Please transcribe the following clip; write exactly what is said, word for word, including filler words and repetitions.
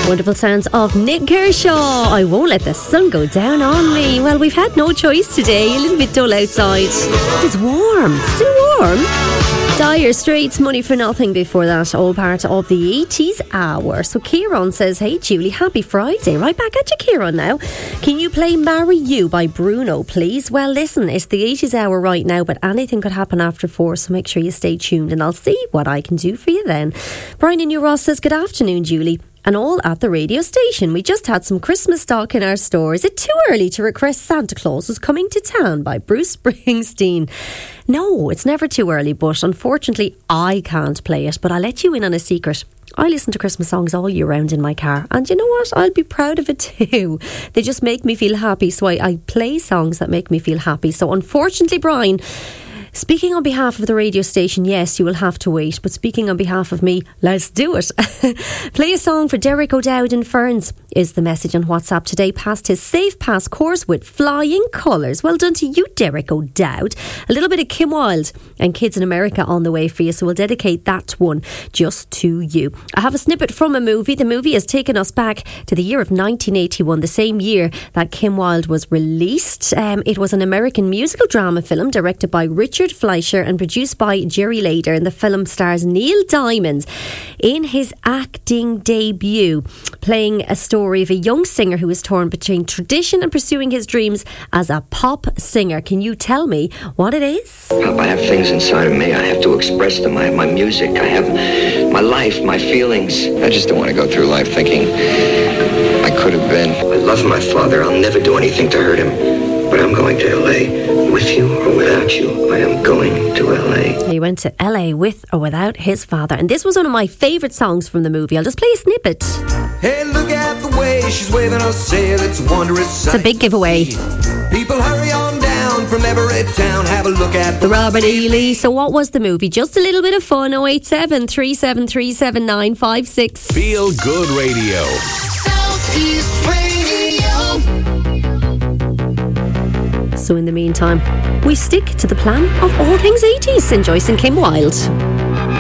Wonderful sounds of Nick Kershaw. I won't let the sun go down on me. Well, we've had no choice today. A little bit dull outside. It's warm. Still warm. Dire Straits, Money for Nothing before that, all part of the eighties hour. So Kieran says, hey Julie, happy Friday. Right back at you, Kieran, now. Can you play Marry You by Bruno, please? Well, listen, it's the eighties hour right now, but anything could happen after four, so make sure you stay tuned and I'll see what I can do for you then. Brian in New Ross says, good afternoon, Julie. And all at the radio station. We just had some Christmas stock in our store. Is it too early to request Santa Claus is Coming to Town by Bruce Springsteen? No, it's never too early, but unfortunately I can't play it. But I'll let you in on a secret. I listen to Christmas songs all year round in my car, and you know what? I'll be proud of it too. They just make me feel happy, so I, I play songs that make me feel happy. So unfortunately, Brian, speaking on behalf of the radio station, yes, you will have to wait. But speaking on behalf of me, let's do it. Play a song for Derek O'Dowd in Ferns is the message on WhatsApp today. Passed his Safe Pass course with flying colours. Well done to you, Derek O'Dowd. A little bit of Kim Wilde and Kids in America on the way for you, so we'll dedicate that one just to you. I have a snippet from a movie. The movie has taken us back to the year of nineteen eighty-one, the same year that Kim Wilde was released. Um, it was an American musical drama film directed by Richard Fleischer and produced by Jerry Leder, and the film stars Neil Diamond in his acting debut, playing a story of a young singer who is torn between tradition and pursuing his dreams as a pop singer. Can you tell me what it is? I have things inside of me. I have to express them. I have my music. I have my life, my feelings. I just don't want to go through life thinking I could have been. I love my father. I'll never do anything to hurt him. But I'm going to L A with you or without you. I am going to L A. He went to L A with or without his father. And this was one of my favourite songs from the movie. I'll just play a snippet. Hey, look at the way she's waving her sail. It's a wondrous sight. It's a big giveaway. People hurry on down from every town. Have a look at the, the Robert E. Lee. So what was the movie? Just a little bit of fun. oh eight seven, three seven three, seven nine five six. Feel Good Radio. Southeast Radio. So in the meantime, we stick to the plan of all things eighties. Enjoy some Kim Wilde.